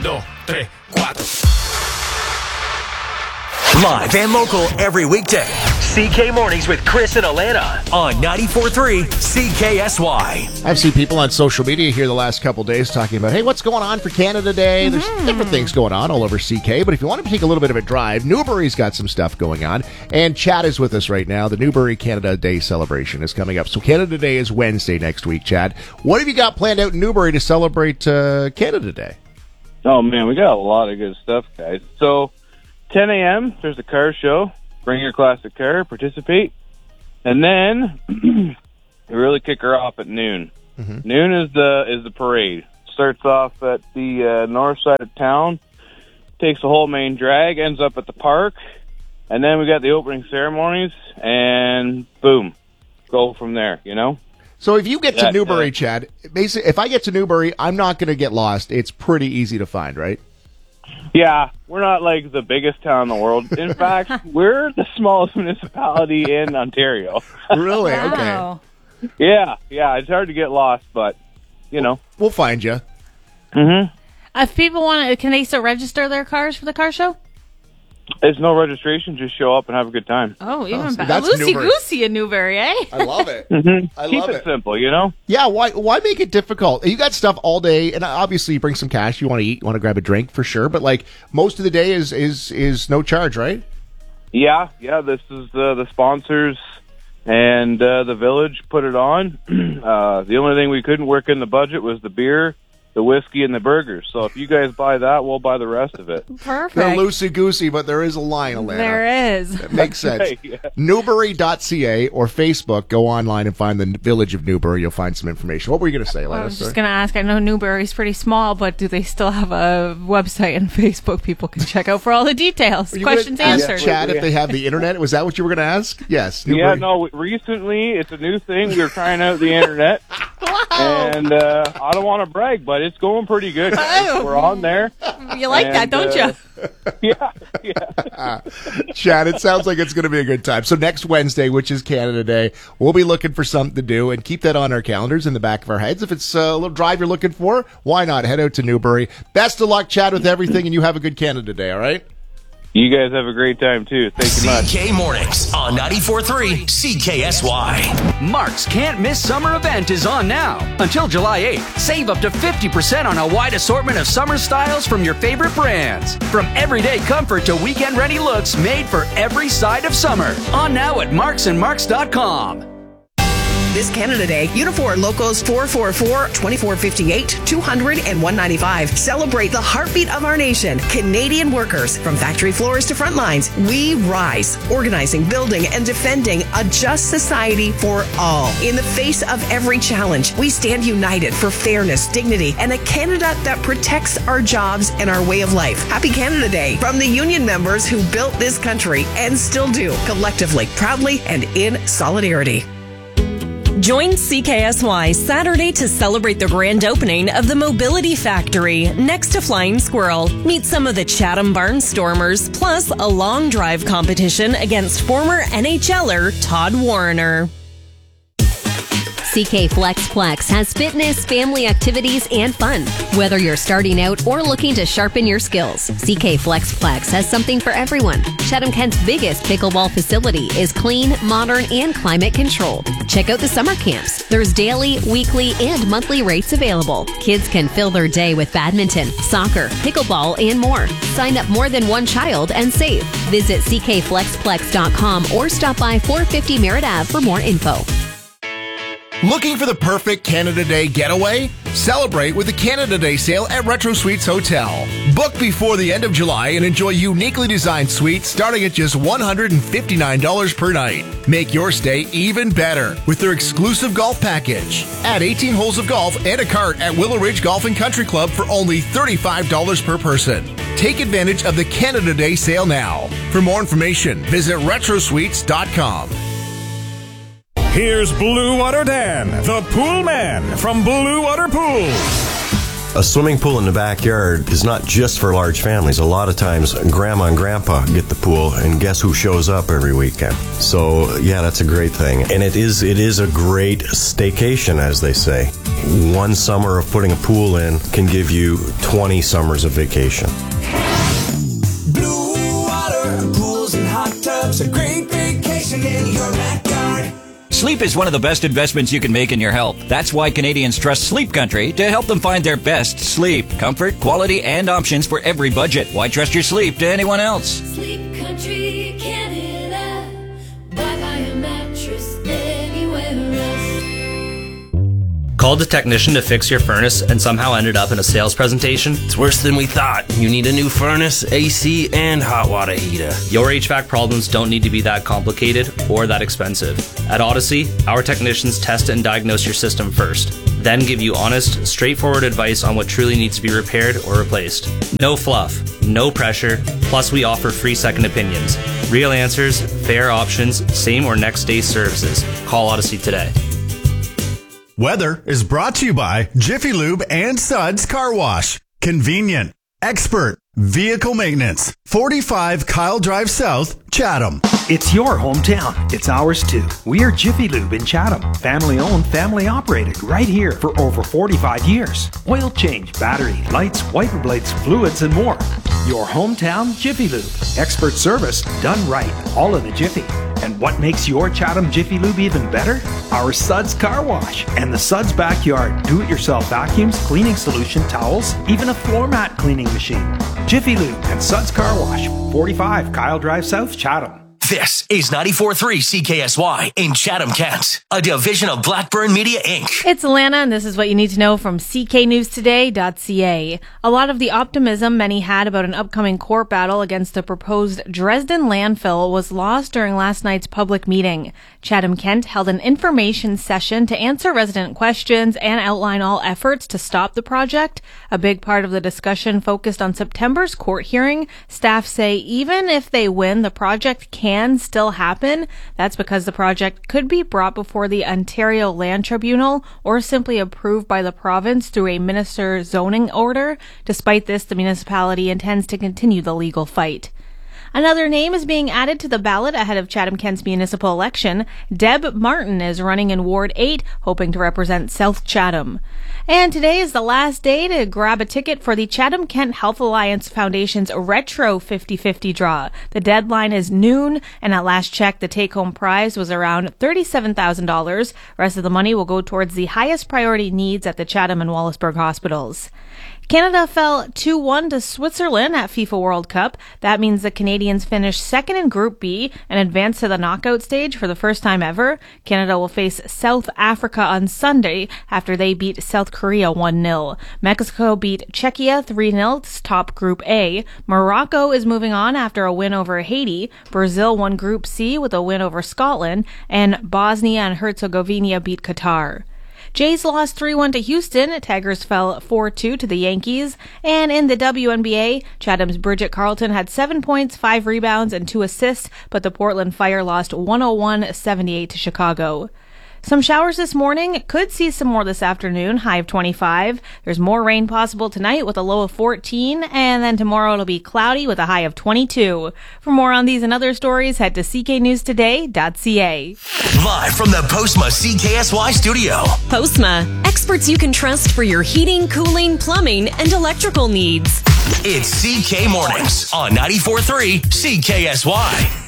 2, 3, 4. Live and local every weekday. CK Mornings with Chris and Alana on 94.3 CKSY. I've seen people on social media here the last couple days talking about, hey, what's going on for Canada Day? There's different things going on all over CK, but if you want to take a little bit of a drive, Newbury's got some stuff going on, and Chad is with us right now. The Newbury Canada Day celebration is coming up. So Canada Day is Wednesday next week, Chad. What have you got planned out in Newbury to celebrate Canada Day? Oh, man, we got a lot of good stuff, guys. So 10 a.m., there's a car show. Bring your classic car, participate. And then we really kick her off at noon. Noon is the parade. Starts off at the north side of town, takes the whole main drag, ends up at the park. And then we got the opening ceremonies, and boom, go from there, you know? So if you get to Newbury, Chad, basically, if I get to Newbury, I'm not going to get lost. It's pretty easy to find, right? Yeah, we're not like the biggest town in the world. In fact, we're the smallest municipality in Ontario. Really? Wow. Okay. Yeah, it's hard to get lost, but, you know. We'll find you. If people want to, can they still register their cars for the car show? There's no registration, just show up and have a good time. Oh, even so better. that's Loosey-goosey in Newbury, eh? I love it. I Keep love it simple, you know? Yeah, why make it difficult? You got stuff all day, and obviously you bring some cash. You want to eat, you want to grab a drink for sure, but like most of the day is no charge, right? Yeah, this is the sponsors and the village put it on. The only thing we couldn't work in the budget was the beer, the whiskey, and the burgers. So if you guys buy that, we'll buy the rest of it. Perfect. They're loosey-goosey, but there is a line, Alana. There is. That makes sense. Right, yeah. Newbury.ca or Facebook. Go online and find the Village of Newbury. You'll find some information. What were you going to say, Alana? I was just going to ask, I know Newbury's pretty small, but do they still have a website and Facebook people can check out for all the details? Questions answered. Chad, if they have the internet, was that what you were going to ask? Yes. Yeah, no, recently, it's a new thing. We were trying out the internet. Wow. And I don't want to brag, but it's going pretty good. Guys. We're on there. You like that, don't you? Yeah. Chad, it sounds like it's going to be a good time. So next Wednesday, which is Canada Day, we'll be looking for something to do and keep that on our calendars in the back of our heads. If it's a little drive you're looking for, why not? Head out to Newbury. Best of luck, Chad, with everything, and you have a good Canada Day, all right? You guys have a great time, too. Thank you much. CK Mornings on 94.3 CKSY. Mark's Can't Miss Summer event is on now. Until July 8th, save up to 50% on a wide assortment of summer styles from your favorite brands. From everyday comfort to weekend-ready looks made for every side of summer. On now at marksandmarks.com. This Canada Day, Unifor Locals 444, 2458, 200, and 195 celebrate the heartbeat of our nation, Canadian workers. From factory floors to front lines, we rise, organizing, building, and defending a just society for all. In the face of every challenge, we stand united for fairness, dignity, and a Canada that protects our jobs and our way of life. Happy Canada Day from the union members who built this country and still do, collectively, proudly, and in solidarity. Join CKSY Saturday to celebrate the grand opening of the Mobility Factory next to Flying Squirrel. Meet some of the Chatham Barnstormers, plus a long drive competition against former NHLer Todd Warriner. CK FlexPlex has fitness, family activities, and fun. Whether you're starting out or looking to sharpen your skills, CK FlexPlex has something for everyone. Chatham-Kent's biggest pickleball facility is clean, modern, and climate controlled. Check out the summer camps. There's daily, weekly, and monthly rates available. Kids can fill their day with badminton, soccer, pickleball, and more. Sign up more than one child and save. Visit ckflexplex.com or stop by 450 Merritt Ave for more info. Looking for the perfect Canada Day getaway? Celebrate with the Canada Day sale at Retro Suites Hotel. Book before the end of July and enjoy uniquely designed suites starting at just $159 per night. Make your stay even better with their exclusive golf package. Add 18 holes of golf and a cart at Willow Ridge Golf and Country Club for only $35 per person. Take advantage of the Canada Day sale now. For more information, visit retrosuites.com. Here's Blue Water Dan, the pool man from Blue Water Pools. A swimming pool in the backyard is not just for large families. A lot of times, Grandma and Grandpa get the pool, and guess who shows up every weekend? So, yeah, that's a great thing. And it is a great staycation, as they say. One summer of putting a pool in can give you 20 summers of vacation. Blue water, pools and hot tubs, a great vacation in your backyard. Sleep is one of the best investments you can make in your health. That's why Canadians trust Sleep Country to help them find their best sleep. Comfort, quality, and options for every budget. Why trust your sleep to anyone else? Sleep Country, Canada. Buy a mattress anywhere else. Called a technician to fix your furnace and somehow ended up in a sales presentation? It's worse than we thought. You need a new furnace, AC, and hot water heater. Your HVAC problems don't need to be that complicated or that expensive. At Odyssey, our technicians test and diagnose your system first, then give you honest, straightforward advice on what truly needs to be repaired or replaced. No fluff, no pressure, plus we offer free second opinions. Real answers, fair options, same or next day services. Call Odyssey today. Weather is brought to you by Jiffy Lube and Suds Car Wash. Convenient, expert, vehicle maintenance. 45 Kyle Drive South, Chatham. It's your hometown. It's ours too. We are Jiffy Lube in Chatham. Family owned, family operated, right here for over 45 years. Oil change, battery, lights, wiper blades, fluids, and more. Your hometown Jiffy Lube. Expert service done right, all in a jiffy. And what makes your Chatham Jiffy Lube even better? Our Suds Car Wash and the Suds Backyard do-it-yourself vacuums, cleaning solution, towels, even a floor mat cleaning machine. Jiffy Lube and Suds Car Wash, 45 Kyle Drive South, Chatham. This is 94.3 CKSY in Chatham, Kent, a division of Blackburn Media, Inc. It's Alana, and this is what you need to know from cknewstoday.ca. A lot of the optimism many had about an upcoming court battle against the proposed Dresden landfill was lost during last night's public meeting. Chatham Kent held an information session to answer resident questions and outline all efforts to stop the project. A big part of the discussion focused on September's court hearing. Staff say even if they win, the project can still happen. That's because the project could be brought before the Ontario Land Tribunal or simply approved by the province through a minister's zoning order. Despite this, the municipality intends to continue the legal fight. Another name is being added to the ballot ahead of Chatham-Kent's municipal election. Deb Martin is running in Ward 8, hoping to represent South Chatham. And today is the last day to grab a ticket for the Chatham-Kent Health Alliance Foundation's Retro 50/50 draw. The deadline is noon, and at last check, the take-home prize was around $37,000. Rest of the money will go towards the highest priority needs at the Chatham and Wallaceburg hospitals. Canada fell 2-1 to Switzerland at FIFA World Cup. That means the Canadians finished second in Group B and advanced to the knockout stage for the first time ever. Canada will face South Africa on Sunday after they beat South Korea 1-0. Mexico beat Czechia 3-0 to top Group A. Morocco is moving on after a win over Haiti. Brazil won Group C with a win over Scotland. And Bosnia and Herzegovina beat Qatar. Jays lost 3-1 to Houston. Tigers fell 4-2 to the Yankees. And in the WNBA, Chatham's Bridget Carlton had 7 points, 5 rebounds, and 2 assists, but the Portland Fire lost 101-78 to Chicago. Some showers this morning. Could see some more this afternoon, high of 25. There's more rain possible tonight with a low of 14, and then tomorrow it'll be cloudy with a high of 22. For more on these and other stories, head to cknewstoday.ca. Live from the Postma CKSY studio. Postma, experts you can trust for your heating, cooling, plumbing, and electrical needs. It's CK Mornings on 94.3 CKSY.